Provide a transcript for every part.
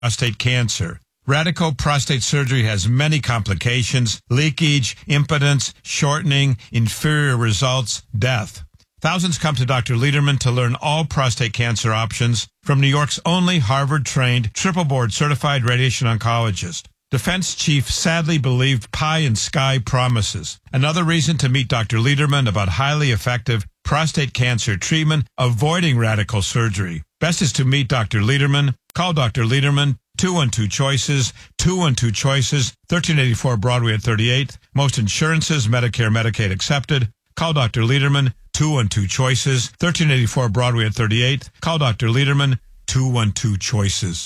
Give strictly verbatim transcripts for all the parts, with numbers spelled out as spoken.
prostate cancer. Radical prostate surgery has many complications: leakage, impotence, shortening, inferior results, death. Thousands come to Doctor Lederman to learn all prostate cancer options from New York's only Harvard-trained, triple-board certified radiation oncologist. Defense chief sadly believed pie in sky promises. Another reason to meet Doctor Lederman about highly effective prostate cancer treatment, avoiding radical surgery. Best is to meet Doctor Lederman. Call Doctor Lederman, two one two choices, two one two choices, thirteen eighty-four Broadway at thirty-eighth. Most insurances, Medicare, Medicaid accepted. Call Doctor Lederman, two one two choices, thirteen eighty-four Broadway at thirty-eighth. Call Doctor Lederman, two one two choices.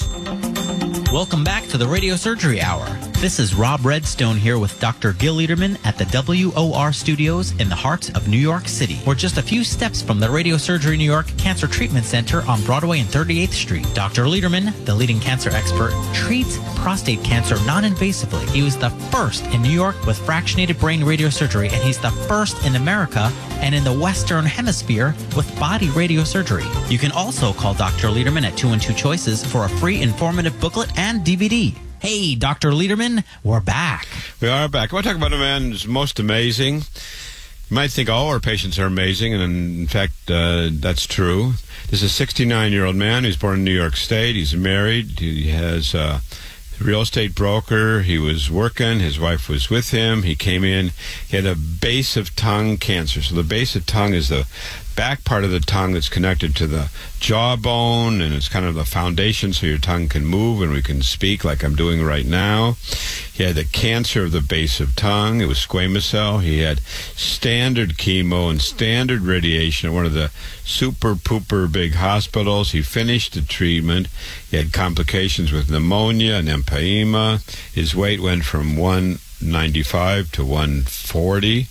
Welcome back to the Radio Surgery Hour. This is Rob Redstone here with Doctor Gil Lederman at the W O R studios in the heart of New York City. We're just a few steps from the Radio Surgery New York Cancer Treatment Center on Broadway and thirty-eighth Street. Doctor Lederman, the leading cancer expert, treats prostate cancer non-invasively. He was the first in New York with fractionated brain radiosurgery, and he's the first in America and in the Western Hemisphere with body radiosurgery. You can also call Doctor Lederman at two one two choices for a free informative booklet and D V D. Hey, Doctor Lederman, we're back. We are back. I want to talk about a man who's most amazing. You might think all our patients are amazing, and in fact, uh, that's true. This is a sixty-nine-year-old man who's born in New York State. He's married. He has a real estate broker. He was working. His wife was with him. He came in. He had a base of tongue cancer. So the base of tongue is the back part of the tongue that's connected to the jawbone, and it's kind of the foundation so your tongue can move and we can speak like I'm doing right now. He had the cancer of the base of tongue. It was squamous cell. He had standard chemo and standard radiation at one of the super pooper big hospitals. He finished the treatment. He had complications with pneumonia and empyema. His weight went from one ninety-five to one forty.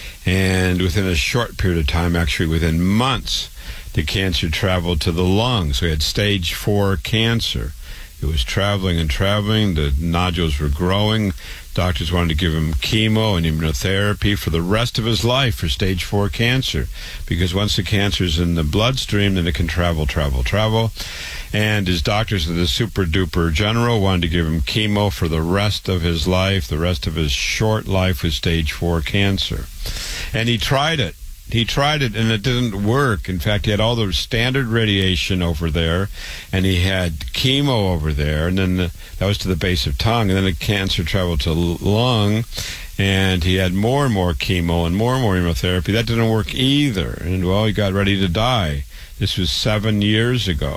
And within a short period of time, actually within months, the cancer traveled to the lungs. So he had stage four cancer. It was traveling and traveling. The nodules were growing. Doctors wanted to give him chemo and immunotherapy for the rest of his life for stage four cancer, because once the cancer is in the bloodstream, then it can travel, travel, travel. And his doctors at the super-duper general wanted to give him chemo for the rest of his life, the rest of his short life with stage four cancer. And he tried it. He tried it, and it didn't work. In fact, he had all the standard radiation over there, and he had chemo over there, and then the, that was to the base of tongue, and then the cancer traveled to lung, and he had more and more chemo and more and more immunotherapy. That didn't work either, and, well, he got ready to die. This was seven years ago.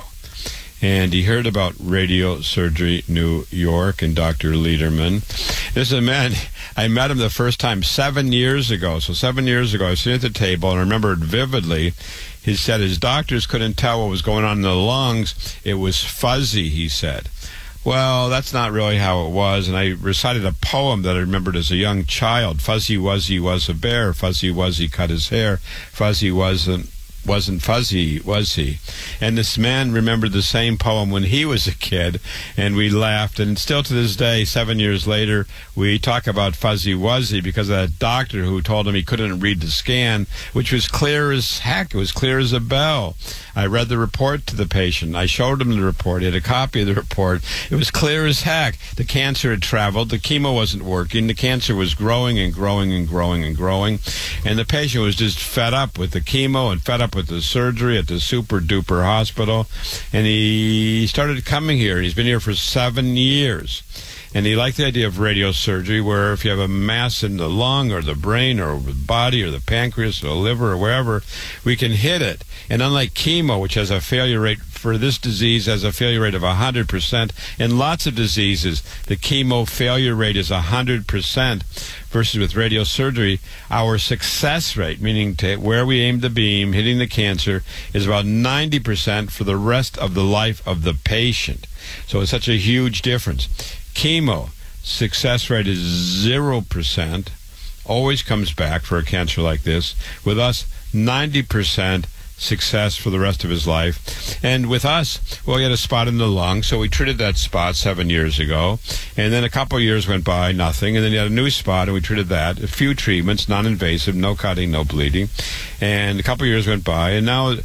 And he heard about Radio Surgery New York and Doctor Lederman. This is a man, I met him the first time seven years ago. So seven years ago, I was sitting at the table, and I remember it vividly. He said his doctors couldn't tell what was going on in the lungs. It was fuzzy, he said. Well, that's not really how it was, and I recited a poem that I remembered as a young child. Fuzzy Wuzzy was a bear, Fuzzy Wuzzy cut his hair, Fuzzy wasn't wasn't fuzzy, was he? And this man remembered the same poem when he was a kid, and we laughed. And still to this day, seven years later, we talk about Fuzzy Wuzzy because of that doctor who told him he couldn't read the scan, which was clear as heck. It was clear as a bell. I read the report to the patient. I showed him the report. He had a copy of the report. It was clear as heck. The cancer had traveled. The chemo wasn't working. The cancer was growing and growing and growing and growing. And the patient was just fed up with the chemo and fed up with the surgery at the super-duper hospital. And he started coming here. He's been here for seven years. And he liked the idea of radiosurgery, where if you have a mass in the lung or the brain or the body or the pancreas or the liver or wherever, we can hit it. And unlike chemo, which has a failure rate for this disease, has a failure rate of one hundred percent, in lots of diseases, the chemo failure rate is one hundred percent, versus with radiosurgery, our success rate, meaning to where we aim the beam, hitting the cancer, is about ninety percent for the rest of the life of the patient. So it's such a huge difference. Chemo, success rate is zero percent, always comes back for a cancer like this. With us, ninety percent success for the rest of his life. And with us, well, he had a spot in the lung, so we treated that spot seven years ago. And then a couple of years went by, nothing. And then he had a new spot, and we treated that. A few treatments, non-invasive, no cutting, no bleeding. And a couple of years went by, and now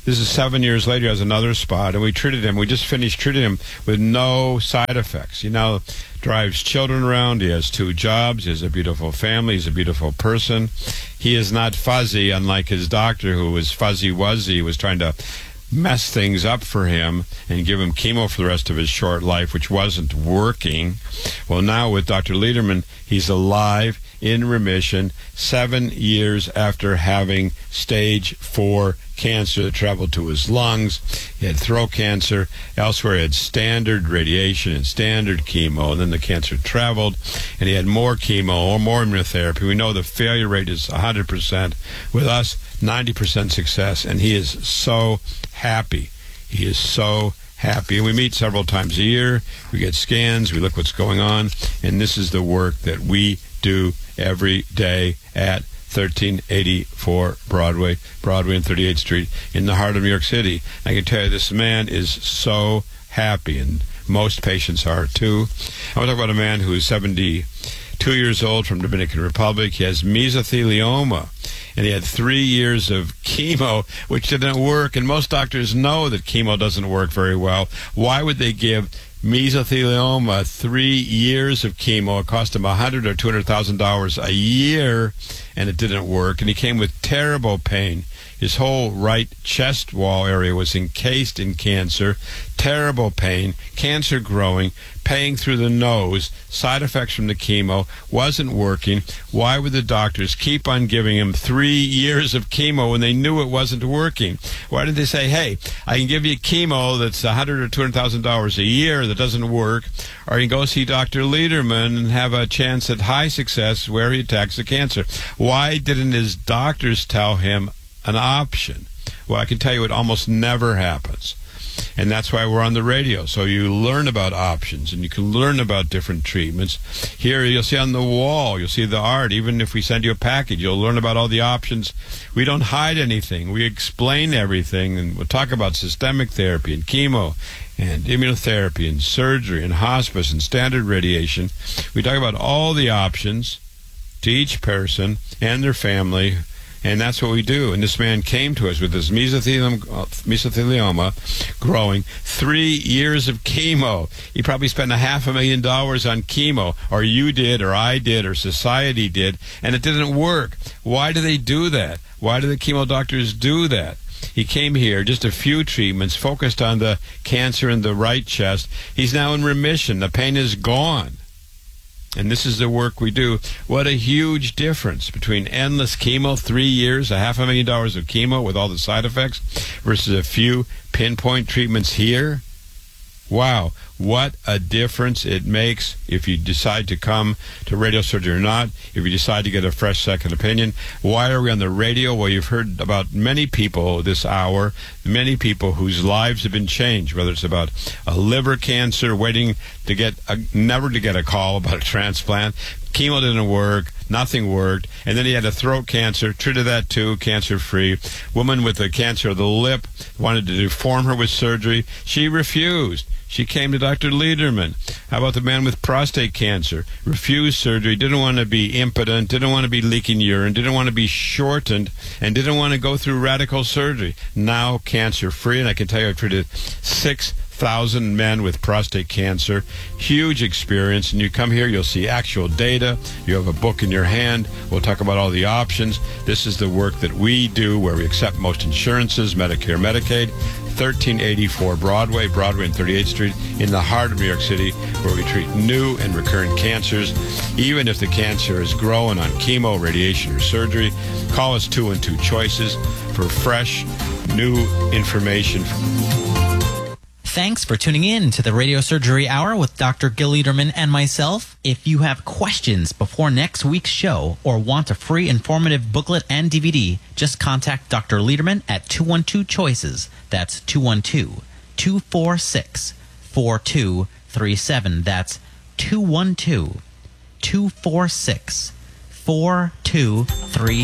This is seven years later. He has another spot, and we treated him. We just finished treating him with no side effects. He now drives children around. He has two jobs. He has a beautiful family. He's a beautiful person. He is not fuzzy, unlike his doctor, who was fuzzy-wuzzy, was trying to mess things up for him and give him chemo for the rest of his short life, which wasn't working. Well, now with Doctor Lederman, he's alive, in remission, seven years after having stage four cancer that traveled to his lungs. He had throat cancer. Elsewhere, he had standard radiation and standard chemo, and then the cancer traveled, and he had more chemo or more immunotherapy. We know the failure rate is one hundred percent. With us, ninety percent success, and he is so happy. He is so happy. And we meet several times a year. We get scans. We look what's going on, and this is the work that we do every day at thirteen eighty-four Broadway, Broadway and thirty-eighth Street in the heart of New York City. I can tell you this man is so happy, and most patients are too. I want to talk about a man who is seventy-two years old from Dominican Republic. He has mesothelioma, and he had three years of chemo, which didn't work. And most doctors know that chemo doesn't work very well. Why would they give mesothelioma three years of chemo? It cost him a hundred or two hundred thousand dollars a year, and it didn't work. And he came with terrible pain. His whole right chest wall area was encased in cancer, terrible pain, cancer growing, paying through the nose, side effects from the chemo, wasn't working. Why would the doctors keep on giving him three years of chemo when they knew it wasn't working? Why did they say, hey, I can give you chemo that's a hundred or two hundred thousand dollars a year that doesn't work, or you can go see Doctor Lederman and have a chance at high success where he attacks the cancer? Why didn't his doctors tell him an option? Well, I can tell you it almost never happens. And that's why we're on the radio, so you learn about options and you can learn about different treatments. Here you'll see on the wall, you'll see the art. Even if we send you a package, you'll learn about all the options. We don't hide anything. We explain everything, and we'll talk about systemic therapy and chemo and immunotherapy and surgery and hospice and standard radiation. We talk about all the options to each person and their family. And that's what we do. And this man came to us with this mesothelioma, mesothelioma growing, three years of chemo. He probably spent a half a million dollars on chemo, or you did, or I did, or society did, and it didn't work. Why do they do that? Why do the chemo doctors do that? He came here, just a few treatments, focused on the cancer in the right chest. He's now in remission. The pain is gone. And this is the work we do. What a huge difference between endless chemo, three years, a half a million dollars of chemo with all the side effects, versus a few pinpoint treatments here. Wow, what a difference it makes if you decide to come to radio surgery or not, if you decide to get a fresh second opinion. Why are we on the radio? Well, you've heard about many people this hour, many people whose lives have been changed, whether it's about a liver cancer, waiting to get, a, never to get a call about a transplant. Chemo didn't work, nothing worked, and then he had a throat cancer, treated that too, cancer-free. Woman with a cancer of the lip wanted to deform her with surgery. She refused. She came to Doctor Lederman. How about the man with prostate cancer? Refused surgery, didn't want to be impotent, didn't want to be leaking urine, didn't want to be shortened, and didn't want to go through radical surgery. Now cancer-free, and I can tell you I've treated six thousand men with prostate cancer. Huge experience. And you come here, you'll see actual data. You have a book in your hand. We'll talk about all the options. This is the work that we do, where we accept most insurances, Medicare, Medicaid. thirteen eighty-four Broadway, Broadway and thirty-eighth Street, in the heart of New York City, where we treat new and recurrent cancers. Even if the cancer is growing on chemo, radiation, or surgery, call us two and two choices for fresh, new information. Thanks for tuning in to the Radio Surgery Hour with Doctor Gil Lederman and myself. If you have questions before next week's show or want a free informative booklet and D V D, just contact Doctor Lederman at two one two choices. That's two one two, two four six, four two three seven. That's two one two, two four six, four two three